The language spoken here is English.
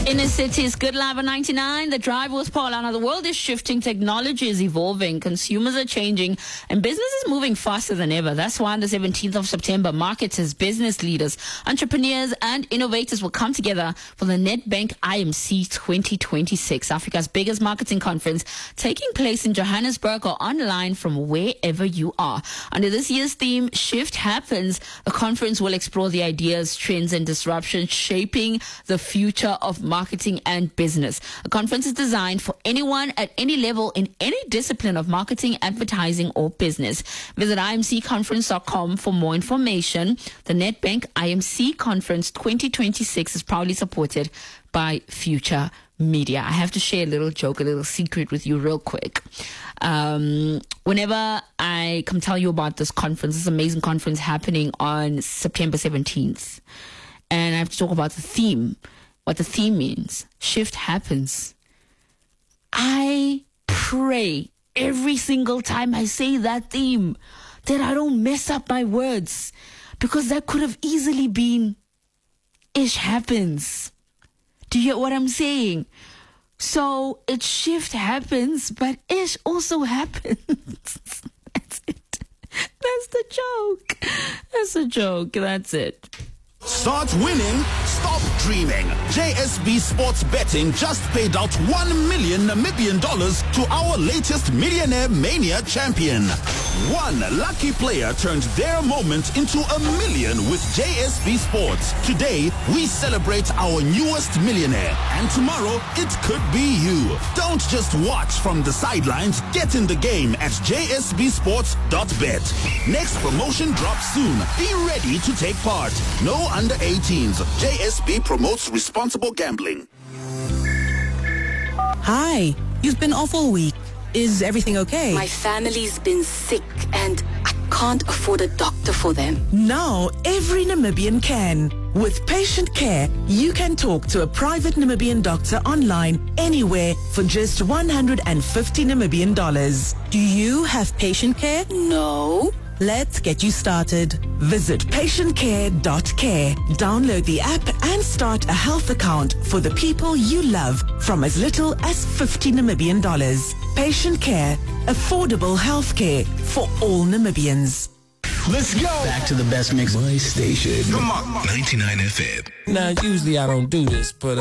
Inner City's Good Live on 99. The Drive with Paul Anna. The world is shifting, technology is evolving, consumers are changing, and business is moving faster than ever. That's why on the 17th of September, marketers, business leaders, entrepreneurs, and innovators will come together for the Nedbank IMC 2026, Africa's biggest marketing conference, taking place in Johannesburg or online from wherever you are. Under this year's theme, Shift Happens, the conference will explore the ideas, trends, and disruptions shaping the future of marketing and business. The conference is designed for anyone at any level in any discipline of marketing, advertising, or business. Visit imcconference.com for more information. The Nedbank IMC Conference 2026 is proudly supported by Future Media. I have to share a little joke, a little secret with you real quick. Whenever I come tell you about this conference, this amazing conference happening on September 17th, and I have to talk about the theme, what the theme means. Shift happens. I pray every single time I say that theme that I don't mess up my words, because that could have easily been ish happens. Do you get what I'm saying? So it shift happens, but ish also happens. That's it. That's the joke. That's a joke. That's it. Start winning, stop dreaming. JSB Sports Betting just paid out $1 million Namibian to our latest Millionaire Mania champion. One lucky player turned their moment into $1 million with JSB Sports. Today, we celebrate our newest millionaire. And tomorrow, it could be you. Don't just watch from the sidelines. Get in the game at jsbsports.bet. Next promotion drops soon. Be ready to take part. No under 18s. JSB promotes responsible gambling. Hi, you've been off all week. Is everything okay? My family's been sick and I can't afford a doctor for them. Now, every Namibian can. With Patient Care, you can talk to a private Namibian doctor online anywhere for just $150 Namibian. Do you have Patient Care? No. Let's get you started. Visit patientcare.care. Download the app and start a health account for the people you love from as little as $50 Namibian. Patient Care. Affordable health care for all Namibians. Let's go. Back to the best mix. My station. Come on. 99 FM. Now, usually I don't do this, but